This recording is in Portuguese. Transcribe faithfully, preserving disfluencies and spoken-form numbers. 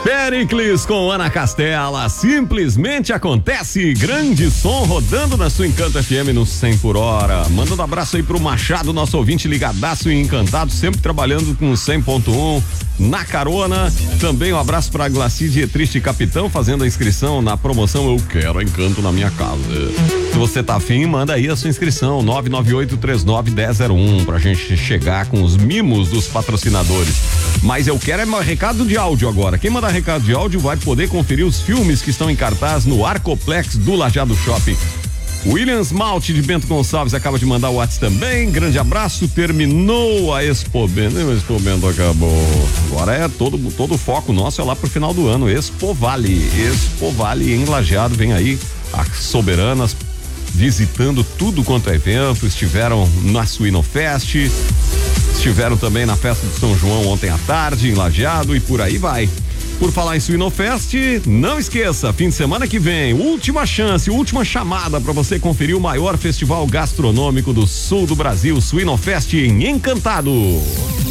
Pericles com Ana Castela, simplesmente acontece. Grande som rodando na sua Encanto F M no cem por hora. Mandando um abraço aí pro Machado, nosso ouvinte ligadaço e encantado, sempre trabalhando com cem ponto um na carona. Também um abraço pra Glaci Dietrich Capitão, fazendo a inscrição na promoção Eu Quero Encanto na Minha Casa. Se você tá afim, manda aí a sua inscrição, nove nove oito três nove um zero zero um, pra gente chegar com os mimos dos patrocinadores. Mas eu quero é recado de áudio agora. Quem mandar recado de áudio vai poder conferir os filmes que estão em cartaz no Arcoplex do Lajado Shopping. Williams Malte de Bento Gonçalves acaba de mandar o WhatsApp também. Grande abraço. Terminou a Expo Bento. A Expo Bento acabou. Agora é todo todo o foco nosso é lá pro final do ano. Expo Vale. Expo Vale em Lajeado. Vem aí as soberanas visitando tudo quanto é evento. Estiveram na Suinofest. Estiveram também na festa do São João ontem à tarde em Lajeado e por aí vai. Por falar em Suinofest, não esqueça, fim de semana que vem, última chance, última chamada para você conferir o maior festival gastronômico do sul do Brasil, Suinofest em Encantado.